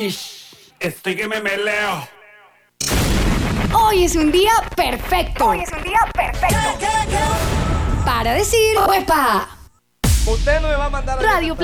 Estoy que me meleo. Hoy es un día perfecto. Para decir ¡Uepa! Usted no me va a mandar a Radio